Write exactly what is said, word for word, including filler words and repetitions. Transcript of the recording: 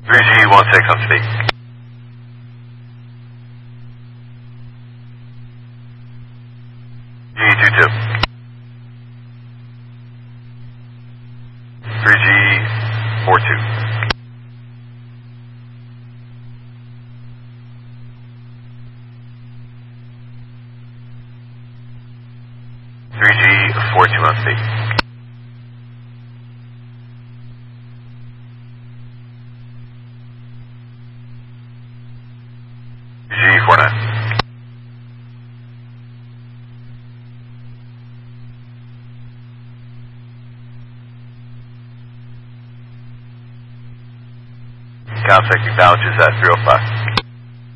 three G one six on speak. G two two. three G four two. three G four two on speak. G four nine. Contact acknowledges at three oh five.